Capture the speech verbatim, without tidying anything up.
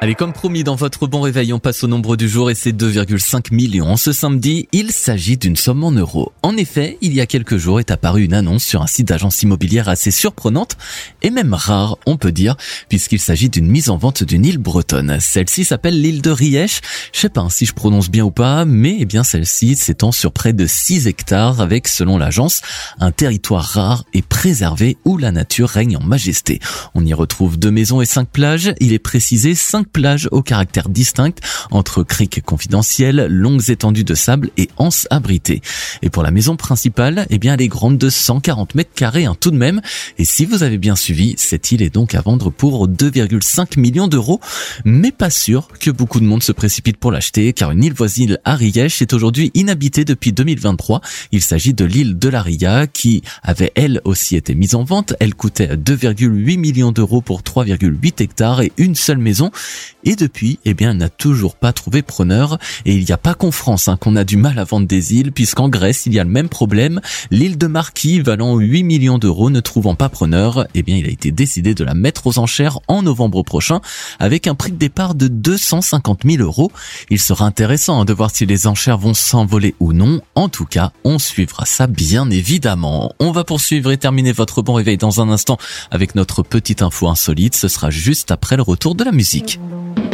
Allez, comme promis, dans votre bon réveil, on passe au nombre du jour et c'est deux virgule cinq millions. Ce samedi, il s'agit d'une somme en euros. En effet, il y a quelques jours est apparue une annonce sur un site d'agence immobilière assez surprenante et même rare, on peut dire, puisqu'il s'agit d'une mise en vente d'une île bretonne. Celle-ci s'appelle l'île de Rièche. Je sais pas si je prononce bien ou pas, mais eh bien celle-ci s'étend sur près de six hectares avec, selon l'agence, un territoire rare et préservé où la nature règne en majesté. On y retrouve deux maisons et cinq plages. Il est précisé cinq plages au caractère distinct entre criques confidentielles, longues étendues de sable et anses abritées. Et pour la maison principale, eh bien elle est grande de cent quarante mètres carrés hein, tout de même. Et si vous avez bien suivi, cette île est donc à vendre pour deux virgule cinq millions d'euros. Mais pas sûr que beaucoup de monde se précipite pour l'acheter, car une île voisine à Rièche est aujourd'hui inhabitée depuis deux mille vingt-trois. Il s'agit de l'île de la Ria qui avait elle aussi été mise en vente. Elle coûtait deux virgule huit millions d'euros pour trois virgule huit hectares et une seule maison. Et depuis, eh bien, elle n'a toujours pas trouvé preneur. Et il n'y a pas qu'en France hein, qu'on a du mal à vendre des îles, puisqu'en Grèce, il y a le même problème. L'île de Marquis, valant huit millions d'euros, ne trouvant pas preneur, eh bien, il a été décidé de la mettre aux enchères en novembre prochain, avec un prix de départ de deux cent cinquante mille euros. Il sera intéressant hein, de voir si les enchères vont s'envoler ou non. En tout cas, on suivra ça bien évidemment. On va poursuivre et terminer votre bon réveil dans un instant avec notre petite info insolite. Ce sera juste après le retour de la musique.